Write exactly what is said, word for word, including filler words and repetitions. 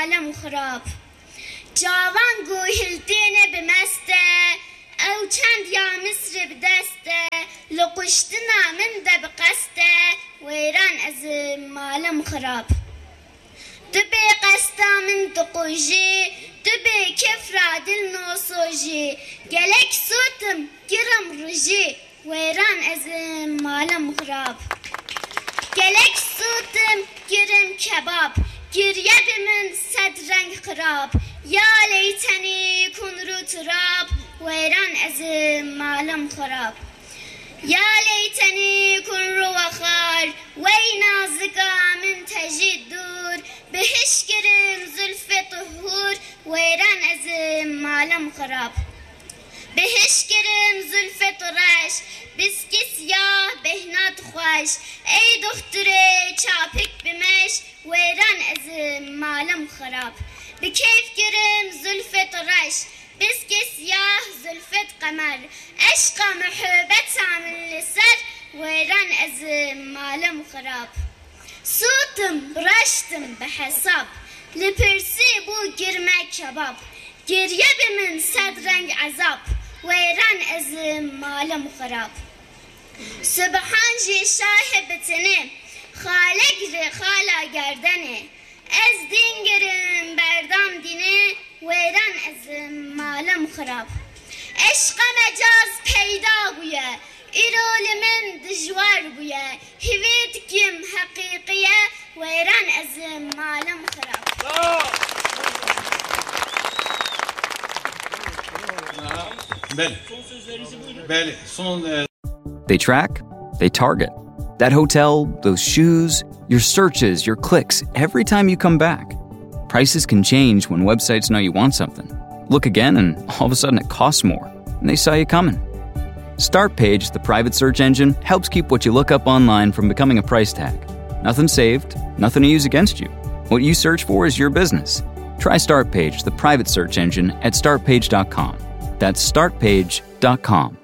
مالم خراب جوان گوهلتینه بمسته او چند یا مصر بدسته لقشتنا من ده بقسته ویران از مالم خراب دبی قستا من دقوجی دبی کفرا دل نوسوجی گلک سوتم گرم رجی ویران از مالم خراب گلک سوتم گرم کباب گریه بمن صد رنگ خراب یا لیتنی کن رو تراب ویران از مالم خراب یا لیتنی کن رو خار وی نازگا من تجید دور بهش گرم زلف طهور ویران از مالم خراب بهش گرم زلف طرش بسکی سیاه بهنات خوش ای دختره چاپک بمش ویران از مالم خراب به کیف گرم زلف طرش بسکی سیاه زلفت قمر عشق محبت من لسر ویران از مالم خراب سوتم رشتم به حساب لپرسی بو گرمه کباب گریه به من صد رنگ عذاب ویران از مالم خراب سبحان جی شاه بتنه خالق ر خالا گردنه از دین گرم بردام دینه ویران از مالم خراب عشق مجاز پیدا بویه ایرول من دجوار بویه هویت کم حقیقیه ویران از مالم خراب بله بله son They track, they target. That hotel, those shoes, your searches, your clicks, every time you come back. Prices can change when websites know you want something. Look again and all of a sudden it costs more, and they saw you coming. Startpage, the private search engine, helps keep what you look up online from becoming a price tag. Nothing saved, nothing to use against you. What you search for is your business. Try Startpage, the private search engine, at startpage dot com. That's startpage dot com.